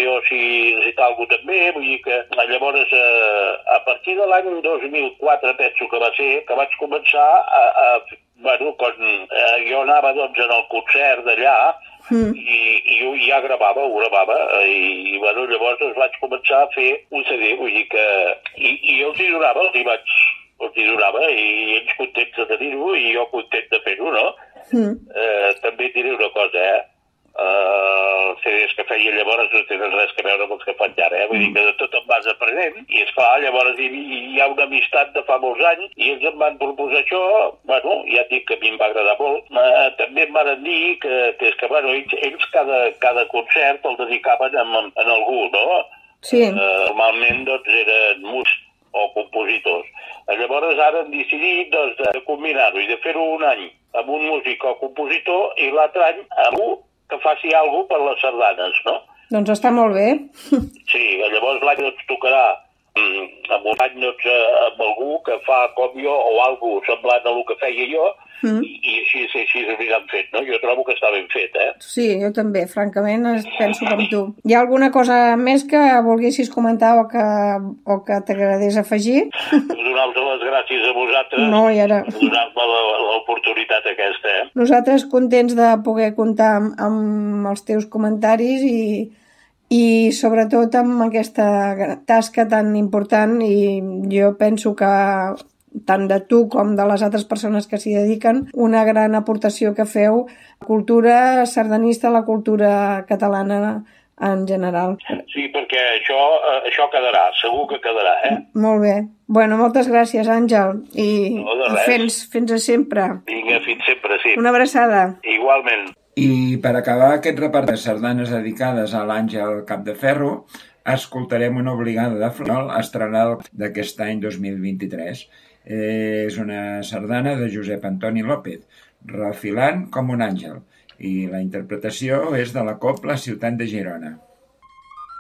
jo si necessitava alguna també, vull dir que llavors a partir de l'any 2004 penso que va ser, que vaig començar bueno, quan jo anava doncs en el concert d'allà i jo ja ho gravava i bueno, llavors vaig començar a fer un CD, vull dir que i els hi donava, i ells contents de tenir-ho i jo content de fer-ho, no? També diré una cosa, els CDs que feia llavors no tenen res a veure amb els que faig ara, vull dir que de tot em vas aprenent i esclar, llavors hi ha una amistat de fa molts anys i ells em van proposar això, bueno, ja et dic que a mi em va agradar molt, també em van dir que bueno, ells cada concert el dedicaven a algú, no? Sí. Normalment doncs eren músics o compositors. Llavors ara han decidit doncs, de combinar-ho i de fer-ho un any amb un músic o compositor i l'altre any amb un que faci alguna cosa per les sardanes, no? Doncs està molt bé. Sí, llavors l'any doncs tocarà amb un any doncs, amb algú que fa com jo o alguna cosa semblant a el que feia jo i així s'aniran fent, no? Jo trobo que està ben fet, Sí, jo també, francament, penso com tu. Hi ha alguna cosa més que volguessis comentar o que t'agradés afegir? Donar-vos les gràcies a vosaltres per donar-me l'oportunitat aquesta, Nosaltres contents de poder comptar amb els teus comentaris i sobretot amb aquesta tasca tan important i jo penso que tant de tu com de les altres persones que s'hi dediquen, una gran aportació que feu a la cultura sardanista, a la cultura catalana en general. Sí, perquè això quedarà, segur que quedarà, Molt bé. Bueno, moltes gràcies, Àngel, i fins a sempre. Vinga, fins sempre, sí. Una abraçada. Igualment. I per acabar aquest repart de sardanes dedicades a l'Àngel Capdeferro, escoltarem una obligada de Floriol estrenada d'aquest any 2023. És una sardana de Josep Antoni López, refilant com un àngel, i la interpretació és de la Cobla Ciutat de Girona.